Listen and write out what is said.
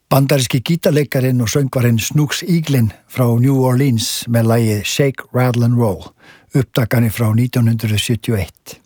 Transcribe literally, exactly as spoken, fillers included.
Bandaríski gítarleikarinn og söngvarinn Snooks Eaglin frá New Orleans með lagið Shake, Rattle and Roll, upptakan frá nítján hundrað sjötíu og eitt.